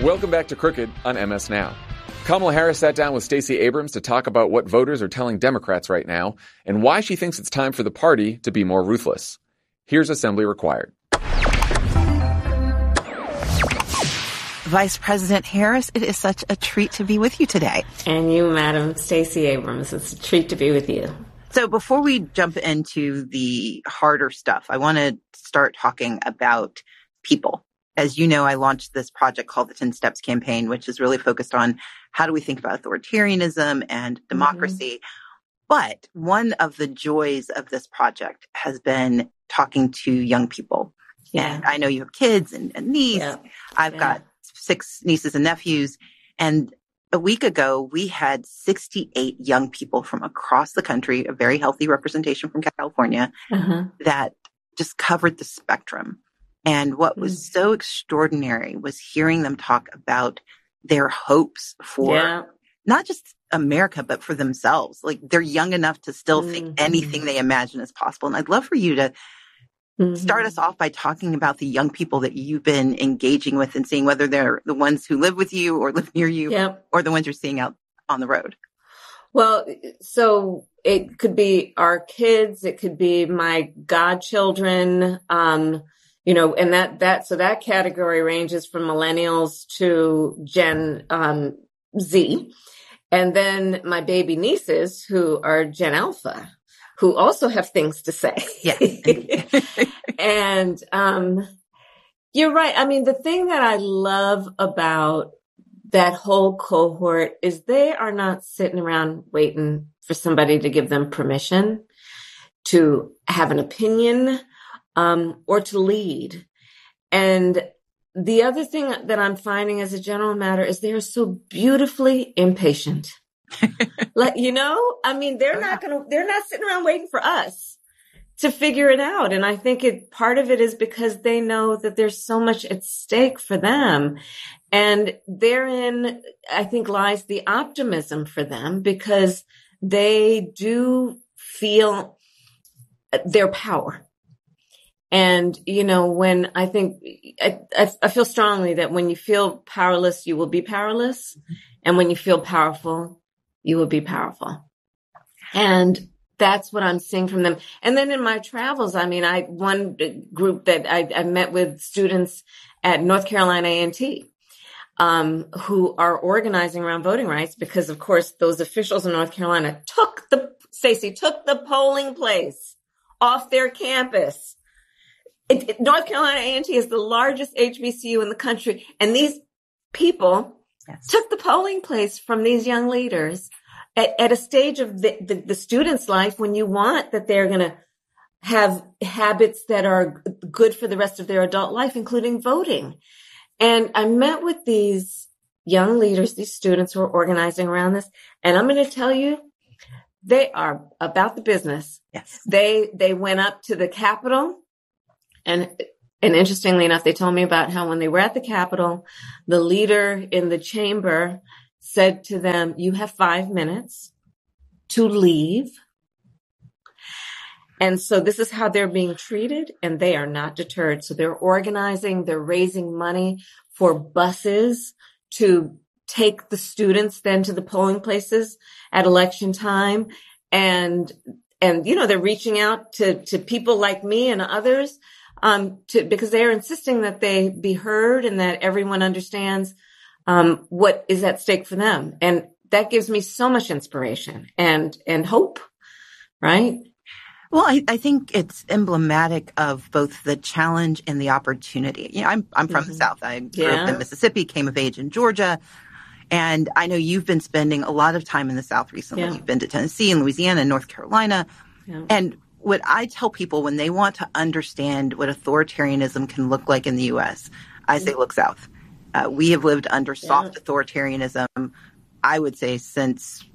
Welcome back to Crooked on MS Now. Kamala Harris sat down with Stacey Abrams to talk about what voters are telling Democrats right now and why she thinks it's time for the party to be more ruthless. Here's Assembly Required. Vice President Harris, it is such a treat to be with you today. And you, Madam Stacey Abrams, it's a treat to be with you. So before we jump into the harder stuff, I want to start talking about people. As you know, I launched this project called the 10 Steps Campaign, which is really focused on how do we think about authoritarianism and democracy. But one of the joys of this project has been talking to young people. Yeah. And I know you have kids and nieces. Yeah. I've got 6 nieces and nephews. And a week ago, we had 68 young people from across the country, a very healthy representation from California, that just covered the spectrum. And what was so extraordinary was hearing them talk about their hopes for not just America, but for themselves. Like, they're young enough to still think anything they imagine is possible. And I'd love for you to start us off by talking about the young people that you've been engaging with and seeing whether they're the ones who live with you or live near you or the ones you're seeing out on the road. Well, so it could be our kids, it could be my godchildren, and that category ranges from millennials to Gen Z. And then my baby nieces, who are Gen Alpha, who also have things to say. Yes. And you're right. I mean, the thing that I love about that whole cohort is they are not sitting around waiting for somebody to give them permission to have an opinion or to lead. And the other thing that I'm finding as a general matter is they are so beautifully impatient. They're not sitting around waiting for us to figure it out. And I think part of it is because they know that there's so much at stake for them. And therein, I think, lies the optimism for them, because they do feel their power. And, when I feel strongly that when you feel powerless, you will be powerless. And when you feel powerful, you will be powerful. And that's what I'm seeing from them. And then in my travels, one group that I met with students at North Carolina A&T, who are organizing around voting rights because, of course, those officials in North Carolina took the polling place off their campus. North Carolina A&T is the largest HBCU in the country. And these people took the polling place from these young leaders at a stage of the student's life when you want that they're going to have habits that are good for the rest of their adult life, including voting. And I met with these young leaders, these students who are organizing around this. And I'm going to tell you, they are about the business. Yes. They went up to the Capitol. And interestingly enough, they told me about how when they were at the Capitol, the leader in the chamber said to them, you have 5 minutes to leave. And so this is how they're being treated, and they are not deterred. So they're organizing, they're raising money for buses to take the students then to the polling places at election time. And they're reaching out to people like me and others, because they are insisting that they be heard and that everyone understands what is at stake for them. And that gives me so much inspiration and hope, right? Well, I think it's emblematic of both the challenge and the opportunity. I'm from the South. I grew up in Mississippi, came of age in Georgia. And I know you've been spending a lot of time in the South recently. You've been to Tennessee and Louisiana and North Carolina. And what I tell people when they want to understand what authoritarianism can look like in the U.S., I say, look south. We have lived under soft authoritarianism, I would say, since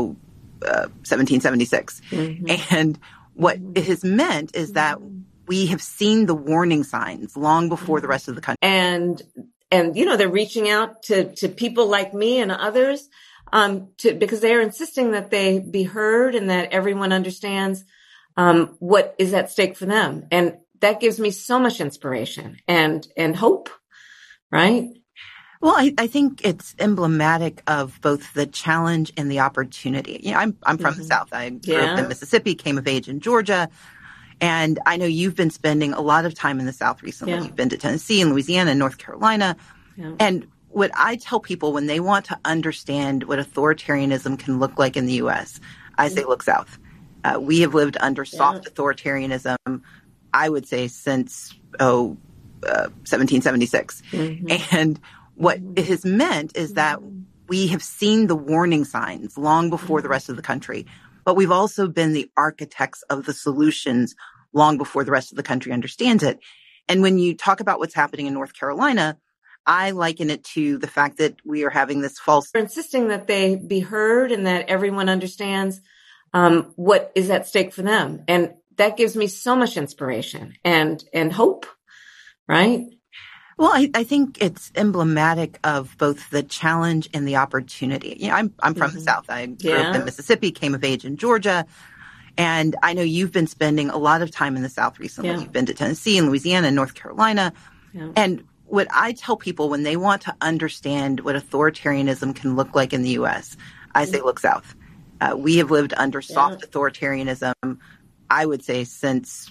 1776. And what it has meant is that we have seen the warning signs long before the rest of the country. And they're reaching out to people like me and others because they are insisting that they be heard and that everyone understands what is at stake for them. And that gives me so much inspiration and hope, right? Well, I think it's emblematic of both the challenge and the opportunity. You know, I'm from the South. I grew up in Mississippi, came of age in Georgia. And I know you've been spending a lot of time in the South recently. You've been to Tennessee and Louisiana and North Carolina. And what I tell people when they want to understand what authoritarianism can look like in the U.S., I say, look south. We have lived under soft authoritarianism, I would say, since 1776. And what it has meant is that we have seen the warning signs long before the rest of the country, but we've also been the architects of the solutions long before the rest of the country understands it. And when you talk about what's happening in North Carolina, I liken it to the fact that we are having this false... We're insisting that they be heard and that everyone understands what is at stake for them. And that gives me so much inspiration and hope, right? Well, I think it's emblematic of both the challenge and the opportunity. You know, I'm from the South. I grew up in Mississippi, came of age in Georgia. And I know you've been spending a lot of time in the South recently. You've been to Tennessee and Louisiana and North Carolina. And what I tell people when they want to understand what authoritarianism can look like in the U.S., I say, look south. We have lived under soft authoritarianism, I would say, since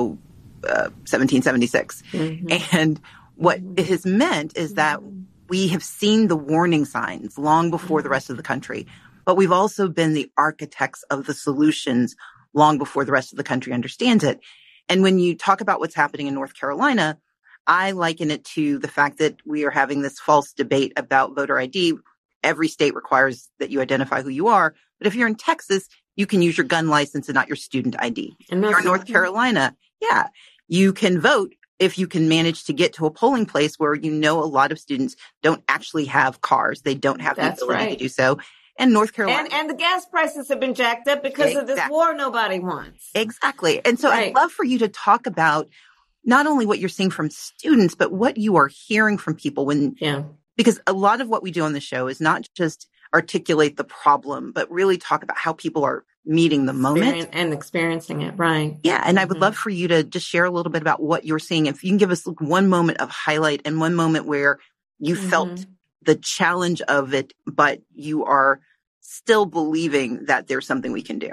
1776. And what it has meant is that we have seen the warning signs long before the rest of the country, but we've also been the architects of the solutions long before the rest of the country understands it. And when you talk about what's happening in North Carolina, I liken it to the fact that we are having this false debate about voter ID. Every state requires that you identify who you are. But if you're in Texas, you can use your gun license and not your student ID. If you're in North Carolina, you can vote if you can manage to get to a polling place where you know a lot of students don't actually have cars. They don't have the ability to do so. And North Carolina. And the gas prices have been jacked up because of this war nobody wants. Exactly. And so I'd love for you to talk about not only what you're seeing from students, but what you are hearing from people because a lot of what we do on the show is not just articulate the problem, but really talk about how people are meeting the moment and experiencing it. Right. Yeah. And I would love for you to just share a little bit about what you're seeing. If you can give us one moment of highlight and one moment where you felt the challenge of it, but you are still believing that there's something we can do.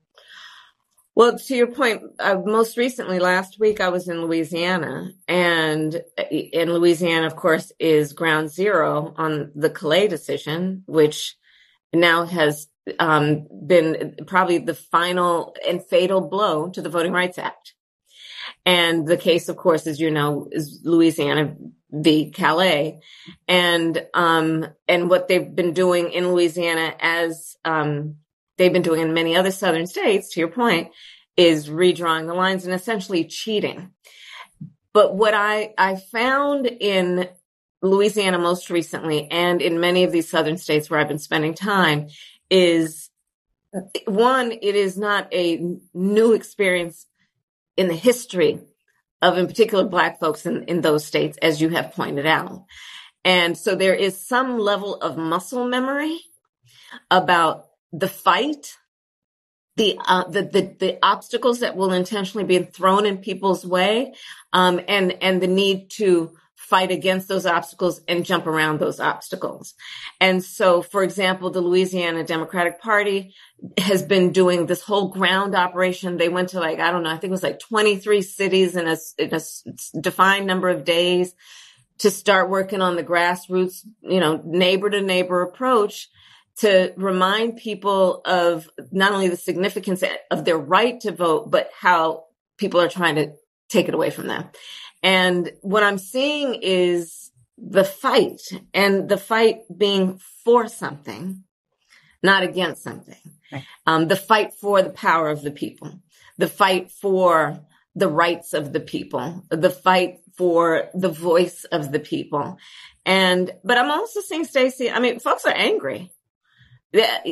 Well, to your point, most recently, last week, I was in Louisiana, and in Louisiana, of course, is ground zero on the Calais decision, which now has been probably the final and fatal blow to the Voting Rights Act. And the case, of course, as you know, is Louisiana v. Calais. And what they've been doing in Louisiana, as they've been doing in many other southern states, to your point, is redrawing the lines and essentially cheating. But what I found in Louisiana most recently, and in many of these southern states where I've been spending time, is one, it is not a new experience in the history of, in particular, Black folks in those states, as you have pointed out. And so there is some level of muscle memory about the fight, the obstacles that will intentionally be thrown in people's way, and the need to fight against those obstacles and jump around those obstacles. And so, for example, the Louisiana Democratic Party has been doing this whole ground operation. They went to I think it was 23 cities in a defined number of days to start working on the grassroots, neighbor to neighbor approach to remind people of not only the significance of their right to vote, but how people are trying to take it away from them. And what I'm seeing is the fight, and the fight being for something, not against something. Right. The fight for the power of the people, the fight for the rights of the people, the fight for the voice of the people. But I'm also seeing, Stacey, folks are angry. They're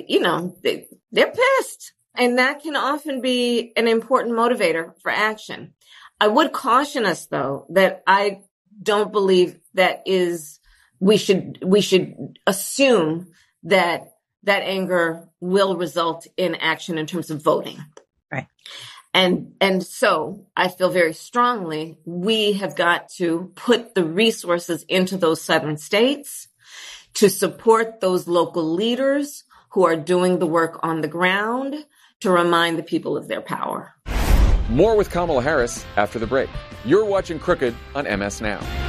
pissed. And that can often be an important motivator for action. I would caution us, though, that I don't believe we should assume that anger will result in action in terms of voting. Right. And so I feel very strongly we have got to put the resources into those southern states to support those local leaders who are doing the work on the ground to remind the people of their power. More with Kamala Harris after the break. You're watching Crooked on MS Now.